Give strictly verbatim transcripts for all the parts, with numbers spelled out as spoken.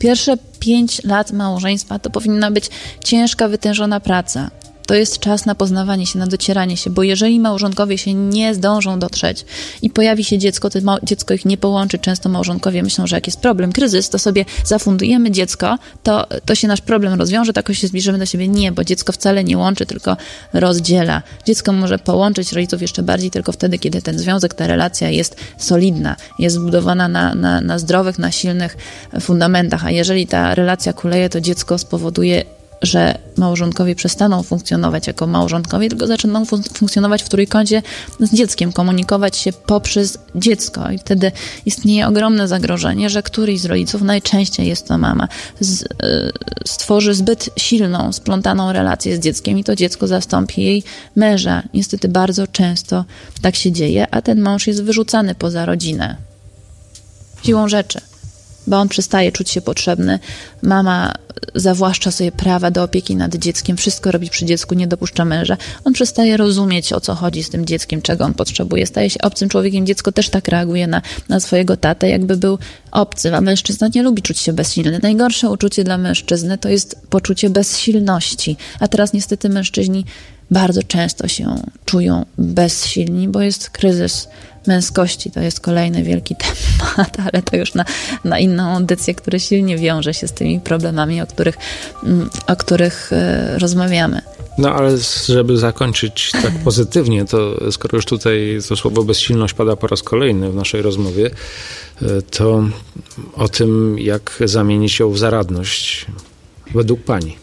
Pierwsze pięć lat małżeństwa to powinna być ciężka, wytężona praca. To jest czas na poznawanie się, na docieranie się, bo jeżeli małżonkowie się nie zdążą dotrzeć i pojawi się dziecko, to ma- dziecko ich nie połączy. Często małżonkowie myślą, że jak jest problem, kryzys, to sobie zafundujemy dziecko, to, to się nasz problem rozwiąże, tak się zbliżymy do siebie. Nie, bo dziecko wcale nie łączy, tylko rozdziela. Dziecko może połączyć rodziców jeszcze bardziej tylko wtedy, kiedy ten związek, ta relacja jest solidna, jest zbudowana na, na, na zdrowych, na silnych fundamentach, a jeżeli ta relacja kuleje, to dziecko spowoduje, że małżonkowie przestaną funkcjonować jako małżonkowie, tylko zaczną fun- funkcjonować w trójkącie z dzieckiem, komunikować się poprzez dziecko i wtedy istnieje ogromne zagrożenie, że któryś z rodziców, najczęściej jest to mama, z, y, stworzy zbyt silną, splątaną relację z dzieckiem i to dziecko zastąpi jej męża. Niestety bardzo często tak się dzieje, a ten mąż jest wyrzucany poza rodzinę siłą rzeczy, bo on przestaje czuć się potrzebny. Mama zawłaszcza sobie prawa do opieki nad dzieckiem, wszystko robi przy dziecku, nie dopuszcza męża. On przestaje rozumieć, o co chodzi z tym dzieckiem, czego on potrzebuje. Staje się obcym człowiekiem. Dziecko też tak reaguje na, na swojego tatę, jakby był obcy, a mężczyzna nie lubi czuć się bezsilny. Najgorsze uczucie dla mężczyzny to jest poczucie bezsilności. A teraz niestety mężczyźni bardzo często się czują bezsilni, bo jest kryzys męskości. To jest kolejny wielki temat, ale to już na, na inną audycję, który silnie wiąże się z tymi problemami, o których, o których rozmawiamy. No ale żeby zakończyć tak pozytywnie, to skoro już tutaj to słowo bezsilność pada po raz kolejny w naszej rozmowie, to o tym, jak zamienić ją w zaradność według pani.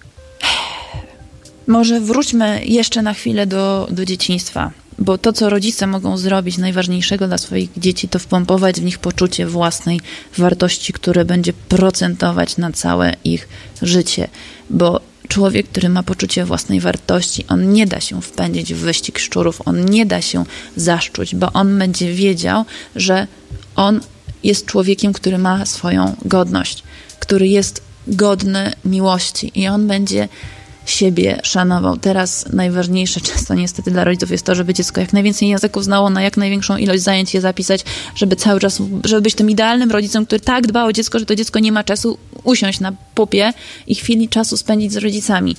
Może wróćmy jeszcze na chwilę do, do dzieciństwa, bo to, co rodzice mogą zrobić najważniejszego dla swoich dzieci, to wpompować w nich poczucie własnej wartości, które będzie procentować na całe ich życie, bo człowiek, który ma poczucie własnej wartości, on nie da się wpędzić w wyścig szczurów, on nie da się zaszczuć, bo on będzie wiedział, że on jest człowiekiem, który ma swoją godność, który jest godny miłości i on będzie siebie szanował. Teraz najważniejsze często niestety dla rodziców jest to, żeby dziecko jak najwięcej języków znało, na jak największą ilość zajęć je zapisać, żeby cały czas, żeby być tym idealnym rodzicem, który tak dba o dziecko, że to dziecko nie ma czasu usiąść na pupie i chwili czasu spędzić z rodzicami.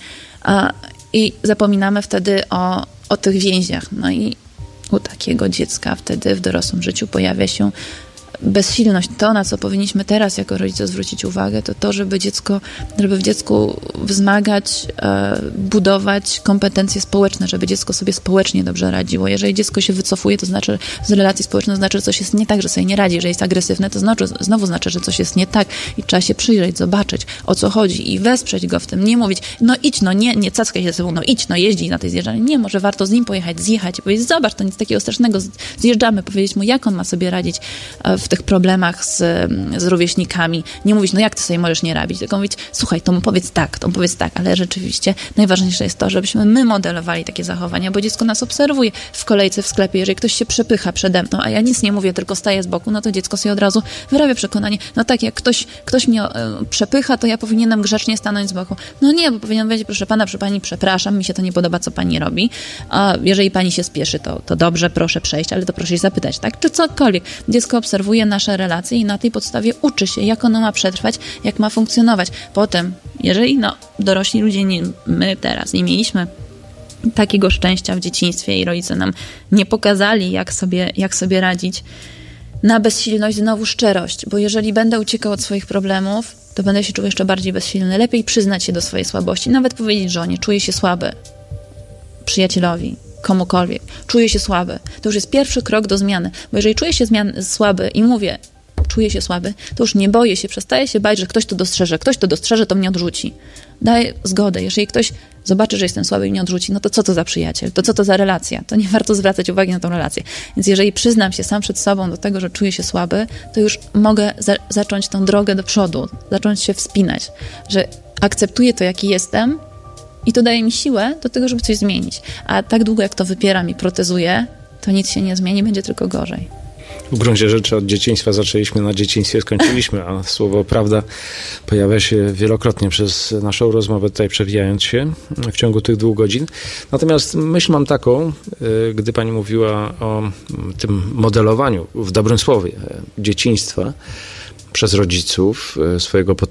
I zapominamy wtedy o, o tych więziach. No i u takiego dziecka wtedy w dorosłym życiu pojawia się bezsilność. To, na co powinniśmy teraz jako rodzice zwrócić uwagę, to to, żeby dziecko, żeby w dziecku wzmagać, e, budować kompetencje społeczne, żeby dziecko sobie społecznie dobrze radziło. Jeżeli dziecko się wycofuje, to znaczy z relacji społecznych, to znaczy, że coś jest nie tak, że sobie nie radzi. Jeżeli jest agresywne, to znaczy, znowu znaczy, że coś jest nie tak i trzeba się przyjrzeć, zobaczyć, o co chodzi i wesprzeć go w tym. Nie mówić, no idź, no nie, nie cackaj się ze sobą, no idź, no jeździ na tej zjeżdżalni. Nie, może warto z nim pojechać, zjechać i powiedzieć, zobacz, to nic takiego strasznego, zjeżdżamy, powiedzieć mu, jak on ma sobie radzić w tych problemach z, z rówieśnikami. Nie mówić, no jak ty sobie możesz nie radzić, tylko mówić, słuchaj, to mu powiedz tak, to mu powiedz tak, ale rzeczywiście najważniejsze jest to, żebyśmy my modelowali takie zachowania, bo dziecko nas obserwuje w kolejce w sklepie. Jeżeli ktoś się przepycha przede mną, a ja nic nie mówię, tylko staję z boku, no to dziecko sobie od razu wyrabia przekonanie, no tak, jak ktoś, ktoś mnie e, przepycha, to ja powinienem grzecznie stanąć z boku. No nie, bo powinien powiedzieć, proszę pana, proszę pani, przepraszam, mi się to nie podoba, co pani robi, a jeżeli pani się spieszy, to, to dobrze, proszę przejść, ale to proszę się zapytać, tak? Czy cokolwiek. Dziecko obserwuje nasze relacje i na tej podstawie uczy się, jak ono ma przetrwać, jak ma funkcjonować. Potem, jeżeli no, dorośli ludzie, nie, my teraz nie mieliśmy takiego szczęścia w dzieciństwie i rodzice nam nie pokazali, jak sobie, jak sobie radzić, na bezsilność znowu szczerość, bo jeżeli będę uciekał od swoich problemów, to będę się czuł jeszcze bardziej bezsilny. Lepiej przyznać się do swojej słabości, nawet powiedzieć żonie, czuję się słaby, przyjacielowi, komukolwiek, czuję się słaby. To już jest pierwszy krok do zmiany, bo jeżeli czuję się zmian- słaby i mówię, czuję się słaby, to już nie boję się, przestaję się bać, że ktoś to dostrzeże. Ktoś to dostrzeże, to mnie odrzuci. Daję zgodę. Jeżeli ktoś zobaczy, że jestem słaby i mnie odrzuci, no to co to za przyjaciel? To co to za relacja? To nie warto zwracać uwagi na tą relację. Więc jeżeli przyznam się sam przed sobą do tego, że czuję się słaby, to już mogę za- zacząć tą drogę do przodu, zacząć się wspinać, że akceptuję to, jaki jestem i to daje mi siłę do tego, żeby coś zmienić. A tak długo, jak to wypieram i protezuję, to nic się nie zmieni, będzie tylko gorzej. W gruncie rzeczy od dzieciństwa zaczęliśmy, na dzieciństwie skończyliśmy, a słowo prawda pojawia się wielokrotnie przez naszą rozmowę, tutaj przewijając się w ciągu tych dwóch godzin. Natomiast myśl mam taką, gdy pani mówiła o tym modelowaniu, w dobrym słowie, dzieciństwa przez rodziców swojego